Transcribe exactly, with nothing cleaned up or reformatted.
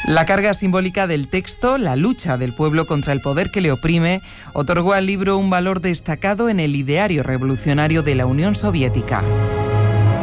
La carga simbólica del texto, la lucha del pueblo contra el poder que le oprime, otorgó al libro un valor destacado en el ideario revolucionario de la Unión Soviética.